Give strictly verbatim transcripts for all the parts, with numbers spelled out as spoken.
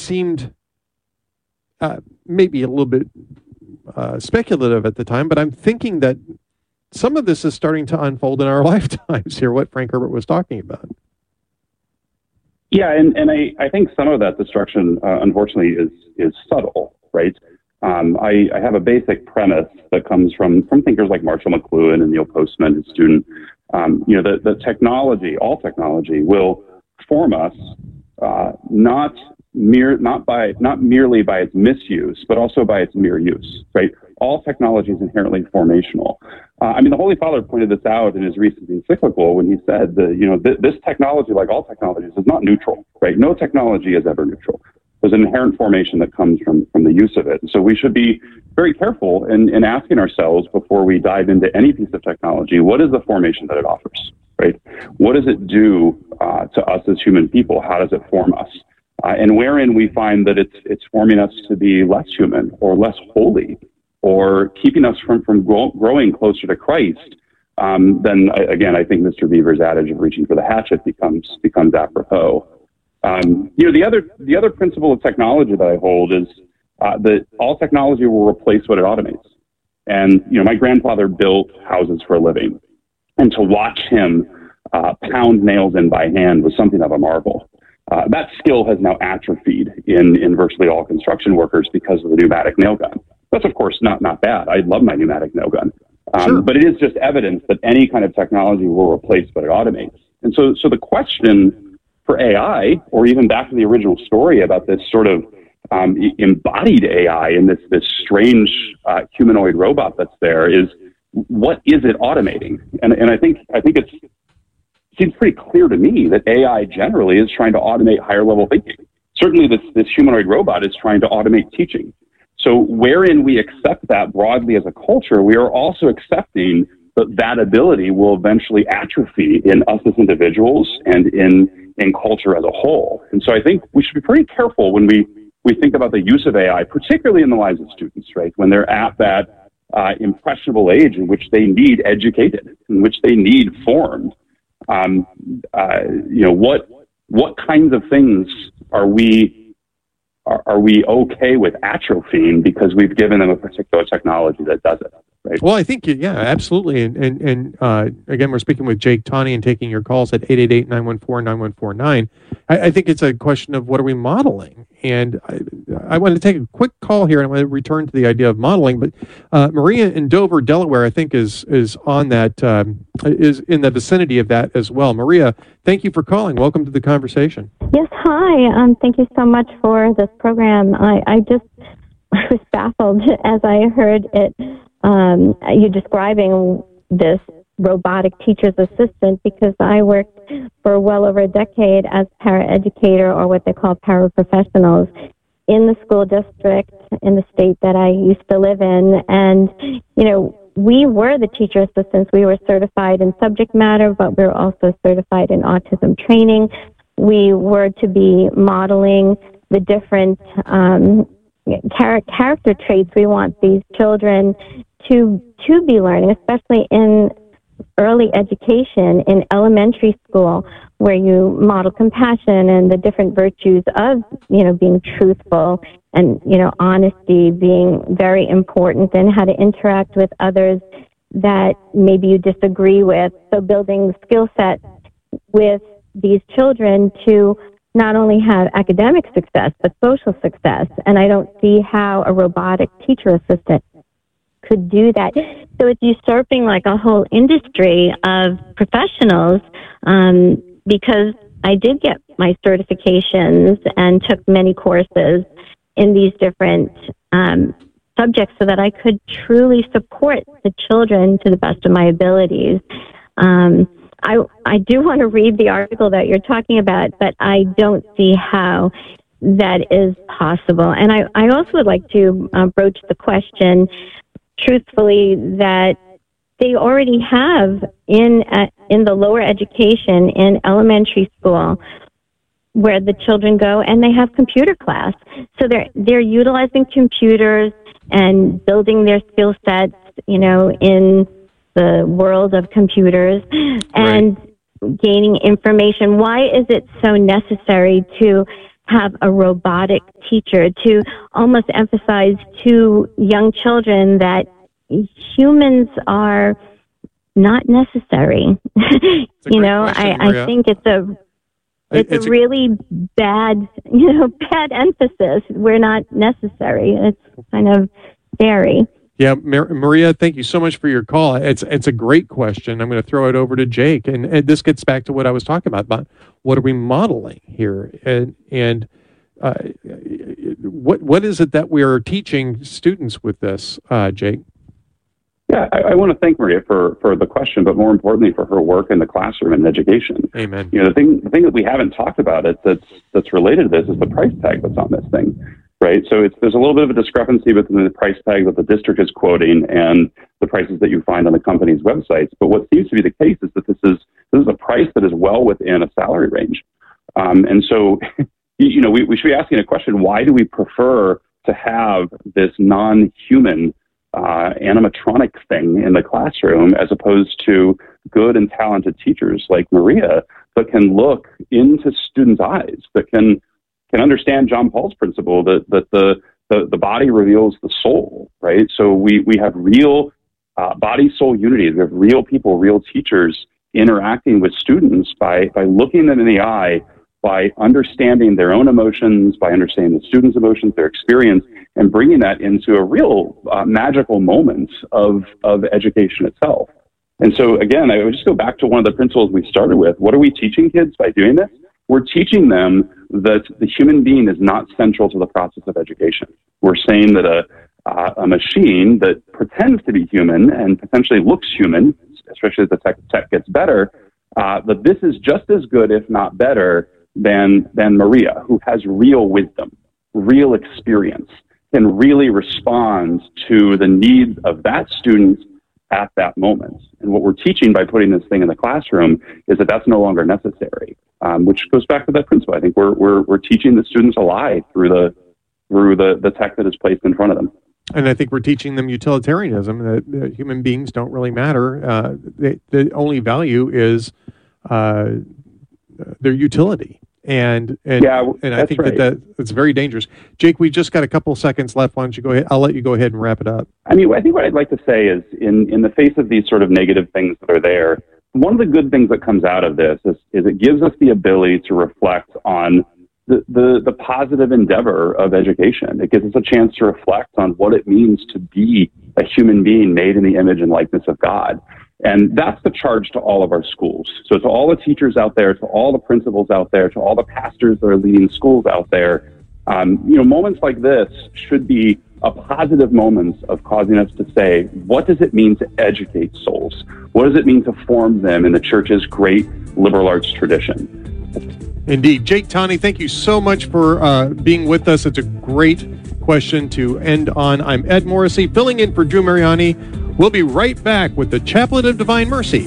seemed uh, maybe a little bit uh, speculative at the time, but I'm thinking that some of this is starting to unfold in our lifetimes here, what Frank Herbert was talking about. Yeah, and, and I, I think some of that destruction, uh, unfortunately, is is subtle, right? Um, I, I have a basic premise that comes from, from thinkers like Marshall McLuhan and Neil Postman, his student. Um, you know, the, the technology, all technology, will form us uh, not mere, not by, not merely by its misuse, but also by its mere use, right? All technology is inherently formational. Uh, I mean, the Holy Father pointed this out in his recent encyclical when he said that, you know, th- this technology, like all technologies, is not neutral, right? No technology is ever neutral. There's an inherent formation that comes from, from the use of it. And so we should be very careful in, in asking ourselves before we dive into any piece of technology, what is the formation that it offers, right? What does it do uh, to us as human people? How does it form us? Uh, and wherein we find that it's, it's forming us to be less human or less holy, or keeping us from, from grow, growing closer to Christ, um, then I, again, I think Mister Beaver's adage of reaching for the hatchet becomes becomes apropos. Um, you know, the other the other principle of technology that I hold is uh, that all technology will replace what it automates. And you know, my grandfather built houses for a living, and to watch him uh, pound nails in by hand was something of a marvel. Uh, that skill has now atrophied in in virtually all construction workers because of the pneumatic nail gun. That's, of course, not, not bad. I love my pneumatic nail gun. Um, sure. But it is just evidence that any kind of technology will replace what it automates. And so, so the question for A I, or even back to the original story about this sort of um, embodied A I and this, this strange uh, humanoid robot that's there, is what is it automating? And, and I think, I think it's, it seems pretty clear to me that A I generally is trying to automate higher level thinking. Certainly this, this humanoid robot is trying to automate teaching. So wherein we accept that broadly as a culture, we are also accepting that that ability will eventually atrophy in us as individuals and in, in culture as a whole. And so I think we should be pretty careful when we, we think about the use of A I, particularly in the lives of students, right? When they're at that uh, impressionable age in which they need educated, in which they need formed. Um, uh, you know, what, what kinds of things are we Are, are we okay with atrophying because we've given them a particular technology that does it, right? Well, I think, yeah, absolutely. And, and, and uh, again, we're speaking with Jake Tawney and taking your calls at eight eight eight, nine one four, nine one four nine. I, I think it's a question of what are we modeling? And I, I want to take a quick call here, and I want to return to the idea of modeling. But uh, Maria in Dover, Delaware, I think is is on that, um, is in the vicinity of that as well. Maria, thank you for calling. Welcome to the conversation. Yes, hi. Um, thank you so much for this program. I, I just I was baffled as I heard it, um, you describing this robotic teacher's assistant, because I worked for well over a decade as paraeducator, or what they call paraprofessionals, in the school district in the state that I used to live in. And, you know, we were the teacher assistants. We were certified in subject matter, but we were also certified in autism training. We were to be modeling the different um, char- character traits we want these children to to be learning, especially in early education, in elementary school, where you model compassion and the different virtues of, you know, being truthful and, you know, honesty being very important, and how to interact with others that maybe you disagree with. So building the skill set with these children to not only have academic success, but social success. And I don't see how a robotic teacher assistant could do that. So it's usurping like a whole industry of professionals, um, because I did get my certifications and took many courses in these different um, subjects so that I could truly support the children to the best of my abilities. Um, I, I do want to read the article that you're talking about, but I don't see how that is possible. And I, I also would like to uh, broach the question, truthfully, that they already have in uh, in the lower education, in elementary school, where the children go and they have computer class. So they're they're utilizing computers and building their skill sets, you know, in the world of computers and right. gaining information. Why is it so necessary to have a robotic teacher, to almost emphasize to young children that humans are not necessary. You know, question, I, I think it's a it's, it's a really a, bad, you know, bad emphasis. We're not necessary. It's kind of scary. Yeah, Mar- Maria, thank you so much for your call. It's it's a great question. I'm going to throw it over to Jake, and, and this gets back to what I was talking about about what are we modeling here, and and uh, what what is it that we are teaching students with this, uh, Jake? Yeah, I, I want to thank Maria for, for the question, but more importantly for her work in the classroom and education. Amen. You know, the thing the thing that we haven't talked about it that's that's related to this is the price tag that's on this thing, right? So it's there's a little bit of a discrepancy between the price tag that the district is quoting and the prices that you find on the company's websites. But what seems to be the case is that this is this is a price that is well within a salary range, um, and so you know we, we should be asking a question: why do we prefer to have this non-human Uh, animatronic thing in the classroom as opposed to good and talented teachers like Maria that can look into students' eyes, that can can understand John Paul's principle that that the the, the body reveals the soul, right? So we we have real uh, body soul unity. We have real people, real teachers interacting with students by by looking them in the eye, by understanding their own emotions, by understanding the students' emotions, their experience, and bringing that into a real uh, magical moment of, of education itself. And so, again, I would just go back to one of the principles we started with. What are we teaching kids by doing this? We're teaching them that the human being is not central to the process of education. We're saying that a, uh, a machine that pretends to be human and potentially looks human, especially as the tech, tech gets better, uh, that this is just as good, if not better, than than Maria, who has real wisdom, real experience, can really respond to the needs of that student at that moment. And what we're teaching by putting this thing in the classroom is that that's no longer necessary, um, which goes back to that principle. I think we're we're we're teaching the students a lie through the through the, the tech that is placed in front of them. And I think we're teaching them utilitarianism, that, that human beings don't really matter. Uh, they, the only value is uh, their utility. And and, yeah, and I think right. that, that it's very dangerous. Jake, we just got a couple seconds left. Why don't you go ahead? I'll let you go ahead and wrap it up. I mean, I think what I'd like to say is in, in the face of these sort of negative things that are there, one of the good things that comes out of this is, is it gives us the ability to reflect on the, the, the positive endeavor of education. It gives us a chance to reflect on what it means to be a human being made in the image and likeness of God. And that's the charge to all of our schools. So to all the teachers out there, to all the principals out there, to all the pastors that are leading schools out there, um, you know, moments like this should be a positive moment of causing us to say, what does it mean to educate souls? What does it mean to form them in the church's great liberal arts tradition? Indeed. Jake Tawney, thank you so much for uh, being with us. It's a great question to end on. I'm Ed Morrissey, filling in for Drew Mariani. We'll be right back with the Chaplet of Divine Mercy.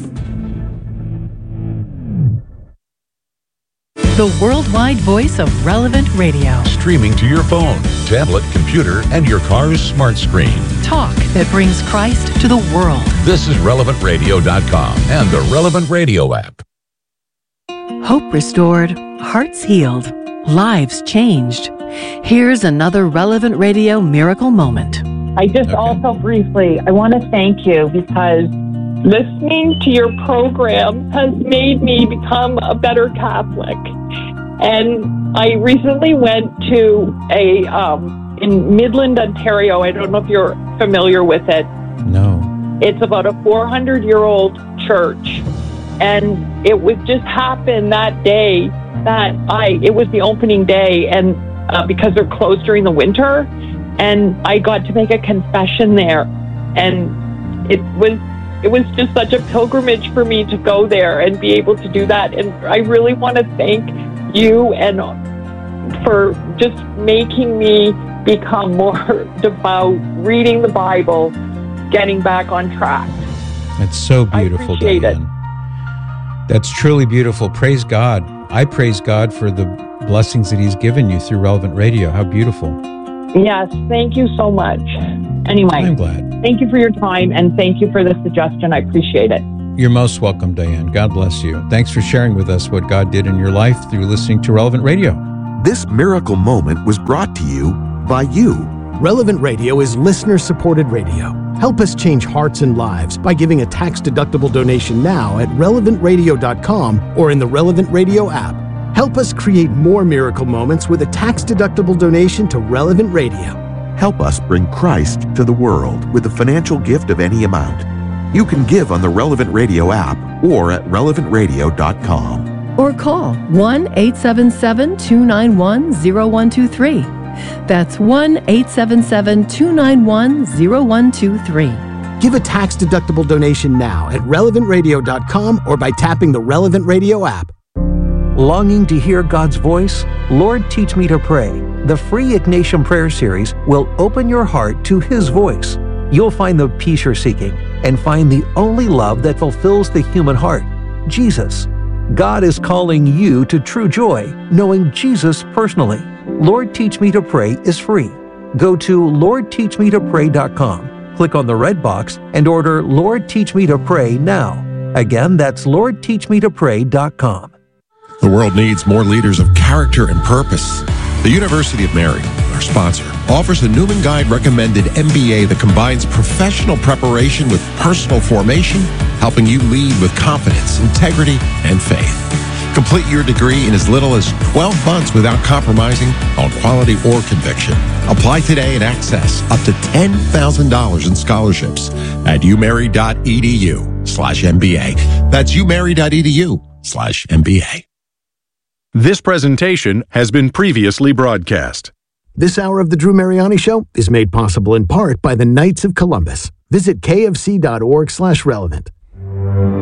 The worldwide voice of Relevant Radio. Streaming to your phone, tablet, computer, and your car's smart screen. Talk that brings Christ to the world. This is relevant radio dot com and the Relevant Radio app. Hope restored, hearts healed, lives changed. Here's another Relevant Radio miracle moment. I just Okay. also briefly, I want to thank you because listening to your program has made me become a better Catholic. And I recently went to a, um, in Midland, Ontario, I don't know if you're familiar with it. No. It's about a four hundred year old church. And it would just happen that day that I, it was the opening day, and uh, because they're closed during the winter, and I got to make a confession there, and it was it was just such a pilgrimage for me to go there and be able to do that. And I really want to thank you and for just making me become more devout, reading the Bible, getting back on track. That's so beautiful, I appreciate Diane. it. That's truly beautiful. Praise God. I praise God for the blessings that He's given you through Relevant Radio. How beautiful. Yes, thank you so much. Anyway, I'm glad. thank you for your time, and thank you for the suggestion. I appreciate it. You're most welcome, Diane. God bless you. Thanks for sharing with us what God did in your life through listening to Relevant Radio. This miracle moment was brought to you by you. Relevant Radio is listener-supported radio. Help us change hearts and lives by giving a tax-deductible donation now at relevant radio dot com or in the Relevant Radio app. Help us create more miracle moments with a tax-deductible donation to Relevant Radio. Help us bring Christ to the world with a financial gift of any amount. You can give on the Relevant Radio app or at relevant radio dot com. Or call one eight seven seven, two nine one, zero one two three. That's one eight seven seven, two nine one, zero one two three. Give a tax-deductible donation now at relevant radio dot com or by tapping the Relevant Radio app. Longing to hear God's voice? Lord, Teach Me to Pray. The free Ignatian Prayer Series will open your heart to His voice. You'll find the peace you're seeking and find the only love that fulfills the human heart, Jesus. God is calling you to true joy, knowing Jesus personally. Lord, Teach Me to Pray is free. Go to lord teach me to pray dot com, click on the red box, and order Lord, Teach Me to Pray now. Again, that's lord teach me to pray dot com. The world needs more leaders of character and purpose. The University of Mary, our sponsor, offers a Newman Guide recommended M B A that combines professional preparation with personal formation, helping you lead with confidence, integrity, and faith. Complete your degree in as little as twelve months without compromising on quality or conviction. Apply today and access up to ten thousand dollars in scholarships at umary.edu slash MBA. That's umary.edu slash MBA. This presentation has been previously broadcast. This hour of the Drew Mariani Show is made possible in part by the Knights of Columbus. Visit kfc dot org slash relevant.